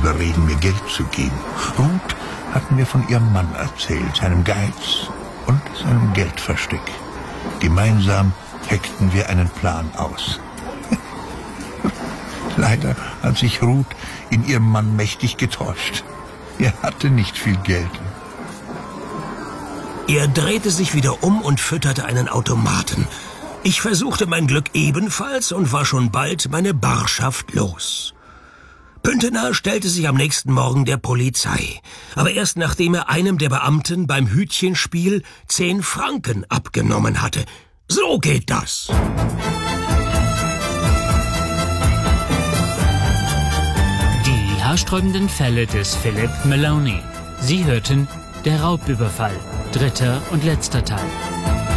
überreden, mir Geld zu geben. Ruth hat mir von ihrem Mann erzählt, seinem Geiz und seinem Geldversteck. Gemeinsam heckten wir einen Plan aus. Leider hat sich Ruth in ihrem Mann mächtig getäuscht. Er hatte nicht viel Geld. Er drehte sich wieder um und fütterte einen Automaten. Ich versuchte mein Glück ebenfalls und war schon bald meine Barschaft los. Püntener stellte sich am nächsten Morgen der Polizei, aber erst nachdem er einem der Beamten beim Hütchenspiel 10 Franken abgenommen hatte. So geht das. Die haarsträubenden Fälle des Philip Maloney. Sie hörten Der Raubüberfall, 3. und letzter Teil.